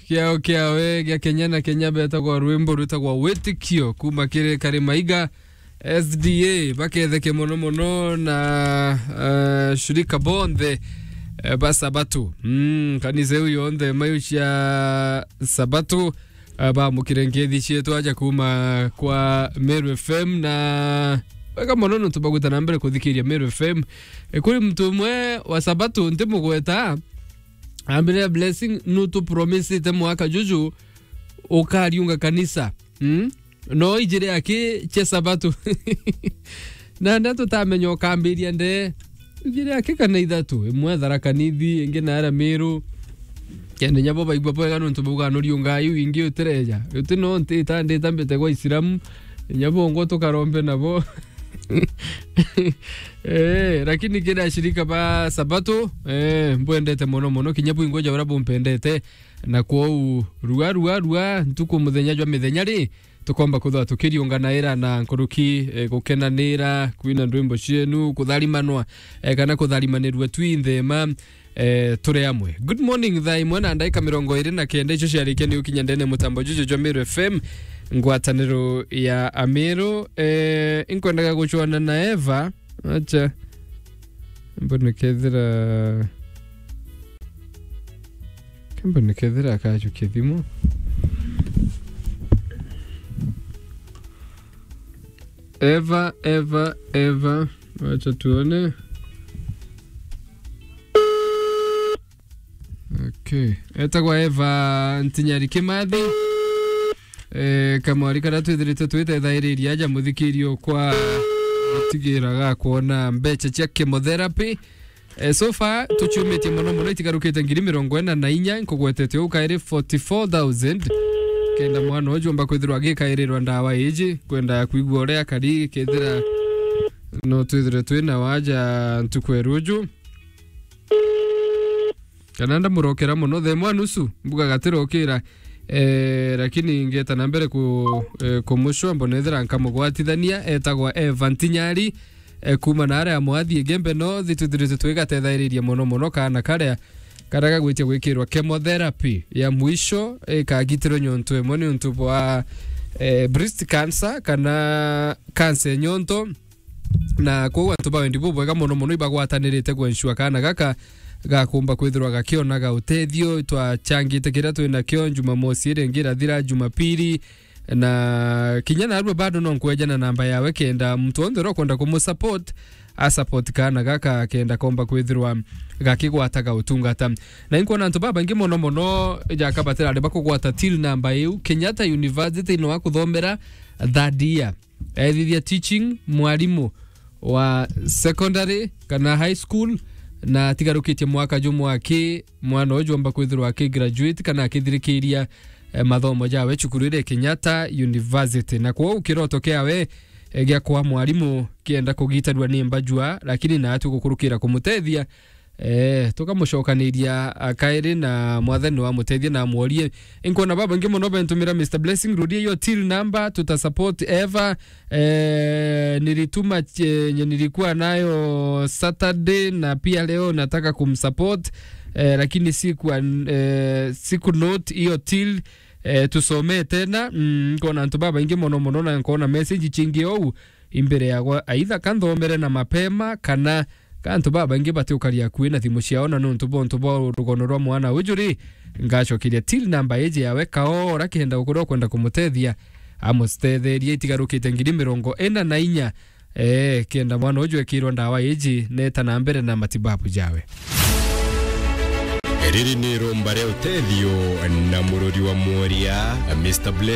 kiawe gya Kenya na Kenya beta kwa rwimbo rutagwa Wetikio kuma kire kare maiga SDA baketheke mono na shirika bonde basabatu kanise uyo onde mayucha sabatu ba mukirengethi chetu aja kuma kwa Meru FM na baka mono tubaguta na mbere kuthikiria Meru FM kuri mtu mwe wa sabatu ntimugweta ambire blessing nutu promise te mwaka juju ukariunga kanisa no ijire yake che sabatu na ndato tamenyo kambiria nde ijire yake kana ithatu imwe thara kanithi ingi na ara Meru kende nyabo baigwa poega no ntubuga no riunga yu ingi utereja utino ntita ndeta mbete kwa Islam nyabo ngoto karombe nabo lakini kila shirika ba sabato mbwendete mono kinyabu ingoja barabo mpendete na kwa ruga ntuko muthenya jwa mithenya ri tukomba kuthwa tukiriungana era na nkuruki gukenanira kwina ndwimbo cienu kutharimanwa kana kutharimanirwe twinthema turi amwe. Good morning thaa imwe na ndaika 29 icio ciarike ni ukinya ndene mutambo juju jwa Meru FM ngwataniro ya Amero inkwendaga guchwana na Eva acha mbona kethira kacho kithimo Eva acha tuone. Okay, etagwa Eva Ntinyari Kimathi kama rikara twithirite twitethairia aja muthikirio kwa tigiraga kuona mbecha cia chemotherapy so far tuchumetie mono itigarukite 44 nkugwetete ukaire 44,000 kenda mwana ojomba kwithirwa gikairirwa ndawa iji kwenda kuigwa uria kari kethira no twithire twina waja ntukweruju kananda murokera muno themwa nusu mbuga gatirokira lakini ngeta na mbere kumushwa mbonethera nkamugwatithania etagwa Eva Ntinyari kuma na ara mwathie gembe no thituthirite twigatethairiria mono kana karea karaga gwitia gwikirwa chemotherapy ya mwisho kagitiro nyonto emwe ni untu wa breast cancer kana cancer nyonto na kwa watu bawe ndipo bwega mono ibagwatanirite gwenswa kana gaka gakumba kwithirwa gakionaga utethio twa changite kira twina kio Jumamosi irengira thira Jumapili na kinyana arwe bado no nkwejana namba yawe kenda mtu ondero kwenda kumusupport support kana gaka kenda komba kwithirwa gakigwataga utungata na inko na ntubaba ngi mono jakabatira de bakugwata till namba yu Kenyatta University no akuthomera thadia thithia teaching mwalimu wa secondary kana high school na tigarukitie mwaka jumwaki mwana ojomba kwithirwa ki graduate kana akithirikiria mathomo jawe chukurire Kenyatta University na kwa ukiroto kiawe gya kwa mwalimu kienda kugitarwa ni mbajua lakini na atu gukurukira kumutethia tukamushokaniria akaire na mwathani wa mutethia na amuorie inkona baba ngimo no bentumira Mr Blessing rudie yo till number tutasupport Eva nilituma nilikuwa nayo Saturday na pia leo nataka kumsupport lakini siku note hiyo till tusome tena nkona ntu baba ngimo no na nkona message chingi au imbere yagwa aidha kanthomere na mapema kana kantu baba ngi batukaria kwina thimu ciaona no ntubo rugono rwa mwana ujuri ngacokiria till number eje yawe kaora kenda gukorwo kwenda kumutethia amustetheria itigarukite 44 kenda mwana ujwe kirwa ndawa eje neta na mbere na matibabu jawe Riri ni romba reo tethio na mururi wa Moria Mr.